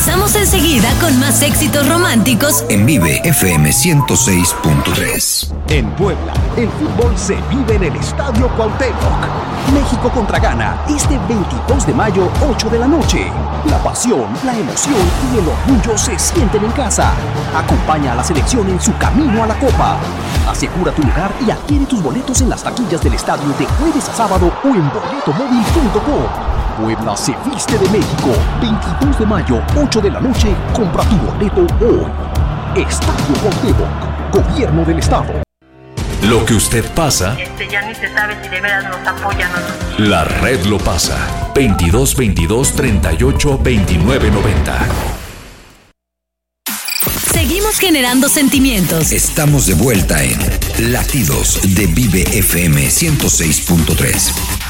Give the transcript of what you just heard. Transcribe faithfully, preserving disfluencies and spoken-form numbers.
Regresamos enseguida con más éxitos románticos en Vive F M ciento seis punto tres. En Puebla, el fútbol se vive en el Estadio Cuauhtémoc. México contra Ghana, este veintidós de mayo, ocho de la noche. La pasión, la emoción y el orgullo se sienten en casa. Acompaña a la selección en su camino a la Copa. Asegura tu lugar y adquiere tus boletos en las taquillas del estadio de jueves a sábado o en boleto móvil punto com. Puebla se viste de México. veintidós de mayo, ocho de la noche. Compra tu boleto hoy. Estadio Cuauhtémoc, Gobierno del Estado. Lo que usted pasa, Este ya ni se sabe si de veras nos apoyan o no. la red lo pasa. veintidós veintidós treinta y ocho veintinueve noventa. Seguimos generando sentimientos. Estamos de vuelta en Latidos de Vive F M ciento seis punto tres.